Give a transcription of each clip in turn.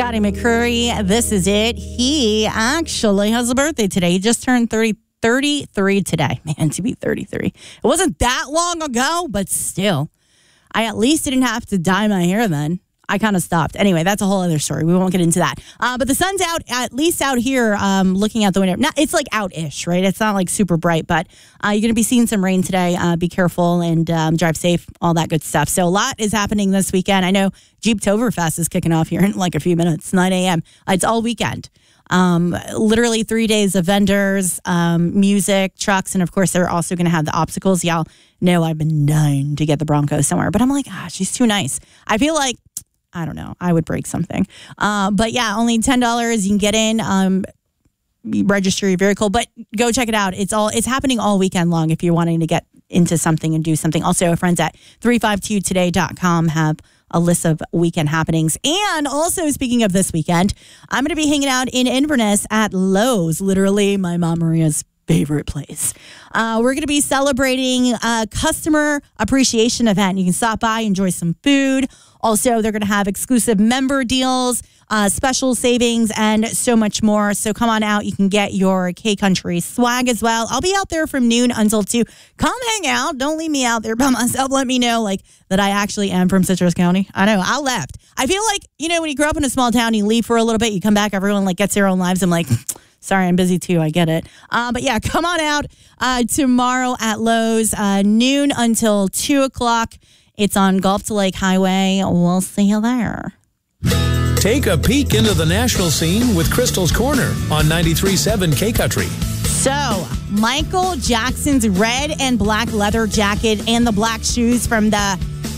Scotty McCreery. This is it. He actually has a birthday today. He just turned 33 today. Man, to be 33. It wasn't that long ago, but still. I at least didn't have to dye my hair then. I kind of stopped. Anyway, that's a whole other story. We won't get into that. But the sun's out, at least out here, looking out the window. Now, it's like out-ish, right? It's not like super bright, but you're going to be seeing some rain today. Be careful and drive safe, all that good stuff. So a lot is happening this weekend. I know Jeeptoberfest is kicking off here in like a few minutes, 9 a.m. It's all weekend. Literally 3 days of vendors, music, trucks, and of course they're also going to have the obstacles. Y'all know I've been dying to get the Broncos somewhere, but I'm like, she's too nice. I feel like, I don't know, I would break something. But yeah, only $10. You can get in, register your vehicle, but go check it out. It's happening all weekend long if you're wanting to get into something and do something. Also, our friends at 352today.com have a list of weekend happenings. And also, speaking of this weekend, I'm going to be hanging out in Inverness at Lowe's, literally my Mom Maria's favorite place. We're going to be celebrating a customer appreciation event. You can stop by, enjoy some food. Also, they're going to have exclusive member deals, special savings, and so much more. So come on out. You can get your K-Country swag as well. I'll be out there from noon until 2. Come hang out. Don't leave me out there by myself. Let me know that I actually am from Citrus County. I know. I left. I feel like, when you grow up in a small town, you leave for a little bit, you come back, everyone gets their own lives. I'm like, sorry, I'm busy too. I get it. But yeah, come on out tomorrow at Lowe's, noon until 2 o'clock. It's on Gulf to Lake Highway. We'll see you there. Take a peek into the national scene with Crystal's Corner on 93.7 K-Country. So, Michael Jackson's red and black leather jacket and the black shoes from the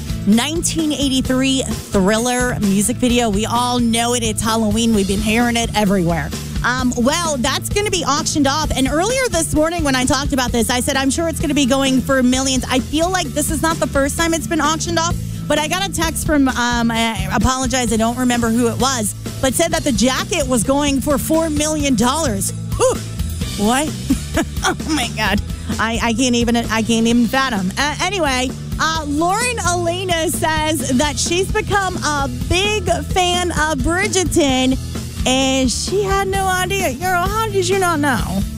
1983 Thriller music video. We all know it. It's Halloween. We've been hearing it everywhere. Well, that's going to be auctioned off. And earlier this morning when I talked about this, I said, I'm sure it's going to be going for millions. I feel like this is not the first time it's been auctioned off. But I got a text from, I apologize, I don't remember who it was, but said that the jacket was going for $4 million. Whew. What? Oh, my God. I can't even fathom. Anyway, Lauren Elena says that she's become a big fan of Bridgerton. And she had no idea. Girl, how did you not know?